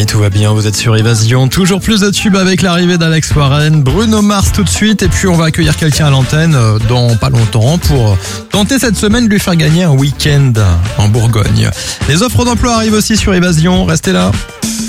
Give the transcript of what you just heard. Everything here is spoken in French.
nuit, tout va bien, vous êtes sur Évasion. Toujours plus de tubes avec l'arrivée d'Alex Warren, Bruno Mars tout de suite. Et puis on va accueillir quelqu'un à l'antenne dans pas longtemps pour tenter cette semaine de lui faire gagner un week-end en Bourgogne. Les offres d'emploi arrivent aussi sur Évasion, restez là.